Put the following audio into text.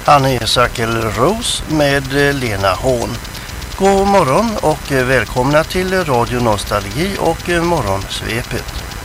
Annie Sackelros med Lena Horn. God morgon och välkomna till Radio Nostalgi och Morgonsvepet.